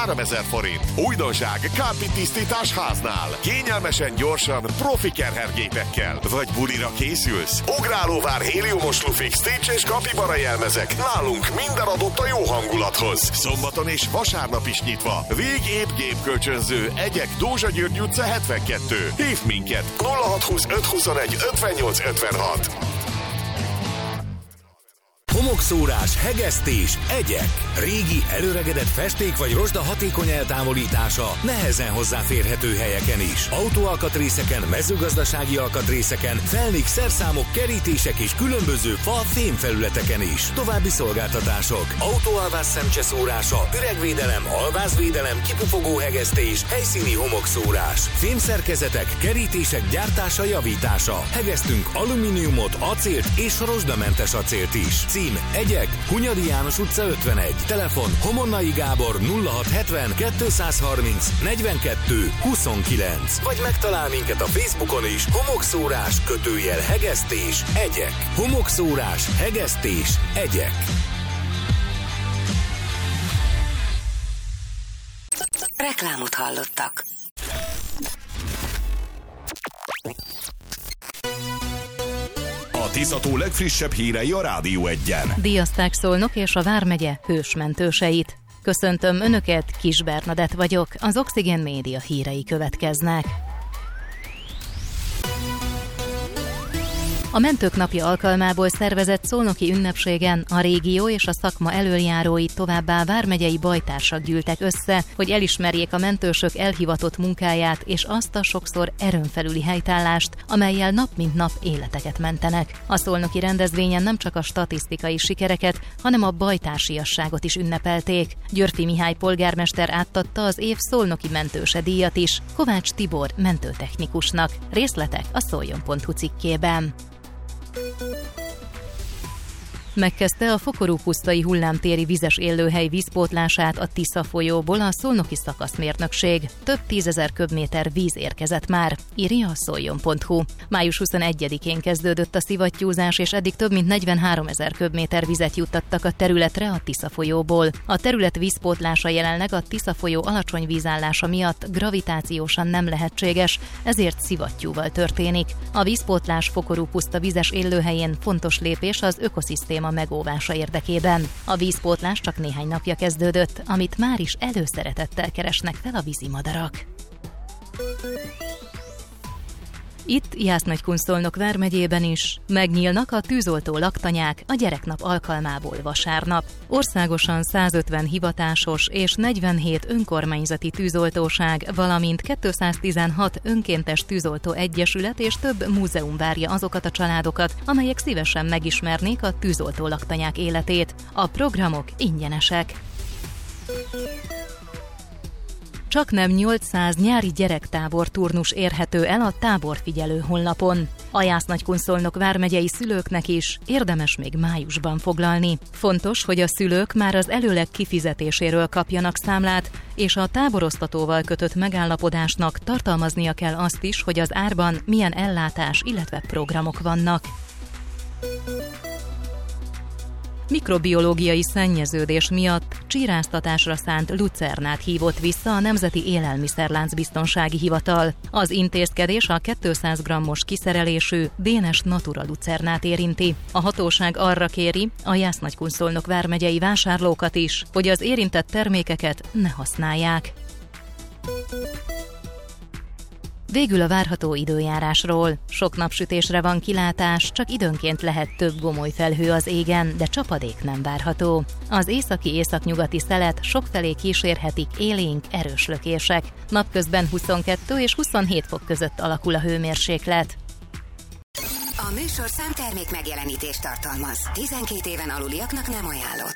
3000 forint. Újdonság Carpet tisztítás háznál. Kényelmesen, gyorsan, profi kerhergépekkel. Vagy bulira készülsz? Ugrálóvár, héliumos lufik, Stitch és kapibara jelmezek. Nálunk minden adott a jó hangulathoz. Szombaton és vasárnap is nyitva. Végépp gépkölcsönző, Egyek, Dózsa György utca 72. Hív minket 0620 521 58 56. Homokszórás, hegesztés, egyek. Régi, előregedett festék vagy rozsda hatékony eltávolítása nehezen hozzáférhető helyeken is. Autóalkatrészeken, mezőgazdasági alkatrészeken, felnik, szerszámok, kerítések és különböző fa-fémfelületeken is. További szolgáltatások: autóalvás szemcseszórása, üregvédelem, alvázvédelem, kipufogó hegesztés, helyszíni homokszórás, fémszerkezetek, kerítések gyártása, javítása. Hegesztünk alumíniumot, acélt és rozsdamentes acélt is. Cím: Egyek, Hunyadi János utca 51. Telefon: Homonnai Gábor 0670 230 42 29. Vagy megtalál minket a Facebookon is: homokszórás / hegesztés Egyek. Homokszórás, hegesztés, Egyek. Reklámot hallottak. A Tiszató legfrissebb hírei a Rádió 1-en. Díjazták Szolnok és a vármegye hősmentőseit. Köszöntöm Önöket, Kis Bernadett vagyok, az Oxygen Média hírei következnek. A Mentők Napja alkalmából szervezett szolnoki ünnepségen a régió és a szakma elöljárói, továbbá vármegyei bajtársak gyűltek össze, hogy elismerjék a mentősök elhivatott munkáját és azt a sokszor erőn felüli helytállást, amellyel nap mint nap életeket mentenek. A szolnoki rendezvényen nem csak a statisztikai sikereket, hanem a bajtársiasságot is ünnepelték. Györfi Mihály polgármester átadta az év szolnoki mentőse díjat is Kovács Tibor mentőtechnikusnak. Részletek a szoljon.hu cikkében. Megkezdte a Fokorú-pusztai hullámtéri vizes élőhely vízpótlását a Tisza folyóból a szolnoki szakaszmérnökség. Több 10 000 köbméter víz érkezett már, írja a szoljon.hu. Május 21-én kezdődött a szivattyúzás, és eddig több mint 43 000 köbméter vizet juttattak a területre a Tisza folyóból. A terület vízpótlása jelenleg a Tisza folyó alacsony vízállása miatt gravitációsan nem lehetséges, ezért szivattyúval történik. A vízpótlás Fokorú-puszta vizes élőhelyén fontos lépés az ökoszisztéma megóvása érdekében. A vízpótlás csak néhány napja kezdődött, amit már is előszeretettel keresnek fel a vízimadarak. Itt Jász-Nagykun-Szolnok vármegyében is megnyílnak a tűzoltó laktanyák a gyereknap alkalmából vasárnap. Országosan 150 hivatásos és 47 önkormányzati tűzoltóság, valamint 216 önkéntes tűzoltó egyesület és több múzeum várja azokat a családokat, amelyek szívesen megismernék a tűzoltó laktanyák életét. A programok ingyenesek. Csaknem 800 nyári gyerektábor turnus érhető el a táborfigyelő honlapon. A Jász-Nagykun-Szolnok vármegyei szülőknek is érdemes még májusban foglalni. Fontos, hogy a szülők már az előleg kifizetéséről kapjanak számlát, és a táborosztatóval kötött megállapodásnak tartalmaznia kell azt is, hogy az árban milyen ellátás, illetve programok vannak. Mikrobiológiai szennyeződés miatt csíráztatásra szánt lucernát hívott vissza a Nemzeti Élelmiszerláncbiztonsági Hivatal. Az intézkedés a 200 g-os kiszerelésű Dénes Natura lucernát érinti. A hatóság arra kéri a Jász-Nagykun-Szolnok vármegyei vásárlókat is, hogy az érintett termékeket ne használják. Végül a várható időjárásról. Sok napsütésre van kilátás, csak időnként lehet több gomoly felhő az égen, de csapadék nem várható. Az északi-északnyugati szelet sokfelé kísérhetik élénk, erős lökések. Napközben 22 és 27 fok között alakul a hőmérséklet. A műsor számtermék megjelenítést tartalmaz. 12 éven aluliaknak nem ajánlott.